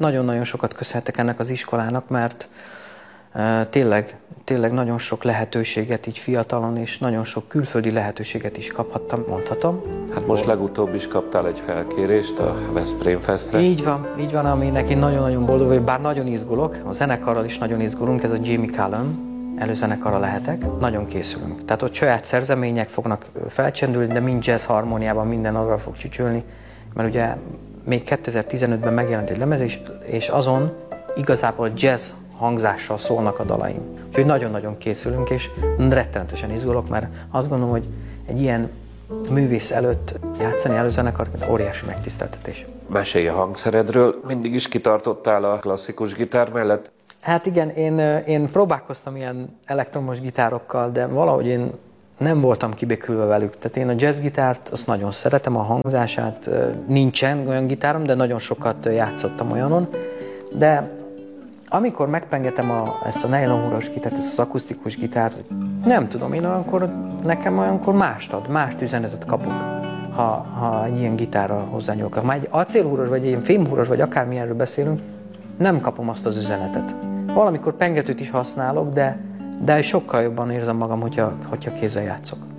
nagyon-nagyon sokat köszönhetek ennek az iskolának, mert tényleg nagyon sok lehetőséget így fiatalon, és nagyon sok külföldi lehetőséget is kaphattam, mondhatom. Hát most legutóbb is kaptál egy felkérést a Veszprém Festre. Így van, aminek én nagyon-nagyon boldog vagyok, bár nagyon izgulok. A zenekarral is nagyon izgulunk, ez a Jimmy Callum előzenekarra lehetek. Nagyon készülünk. Tehát ott saját szerzemények fognak felcsendülni, de mind jazz harmóniában minden arra fog csücsülni, mert ugye még 2015-ben megjelent egy lemez, és azon igazából jazz hangzással szólnak a dalaim. Úgyhogy nagyon-nagyon készülünk, és rettenetesen izgulok, mert azt gondolom, hogy egy ilyen művész előtt játszani előzenekar óriási megtiszteltetés. Mesélj a hangszeredről, mindig is kitartottál a klasszikus gitár mellett? Hát igen, én próbálkoztam ilyen elektromos gitárokkal, de valahogy én nem voltam kibékülve velük. Tehát én a jazzgitárt, azt nagyon szeretem, a hangzását. Nincsen olyan gitárom, de nagyon sokat játszottam olyanon. De amikor megpengetem ezt a nylonhúros gitárt, ezt az akusztikus gitárt, nem tudom, nekem olyankor mást ad, mást üzenetet kapok, ha egy ilyen gitárral hozzányúlok. Ha már egy acélhúros, vagy egy ilyen fémhúros, vagy akármilyenről beszélünk, nem kapom azt az üzenetet. Valamikor pengetőt is használok, de sokkal jobban érzem magam, hogyha kézzel játszok.